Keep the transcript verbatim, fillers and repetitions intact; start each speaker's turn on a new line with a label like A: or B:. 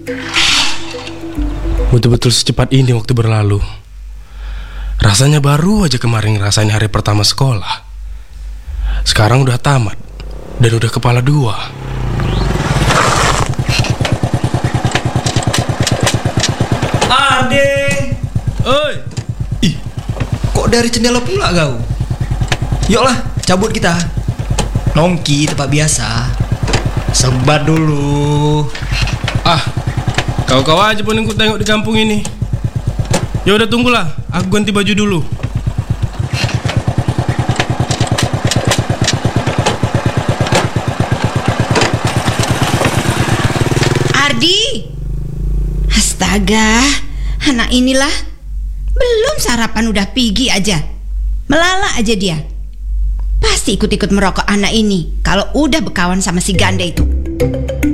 A: Betul-betul secepat ini waktu berlalu. Rasanya baru aja kemarin ngerasain hari pertama sekolah. Sekarang udah tamat dan udah kepala dua.
B: Ade,
A: Oi,
B: ih, kok dari jendela pula kau? Yuklah, cabut kita. Nongki tempat biasa. Sebat dulu.
A: ah, kau-kau aja pun yang ku tengok di kampung ini. Ya udah tunggulah, aku ganti baju dulu.
C: Ardi, astaga, anak inilah belum sarapan udah pigi aja, melala aja dia. Pasti ikut-ikut merokok anak ini kalau udah berkawan sama si Ganda itu.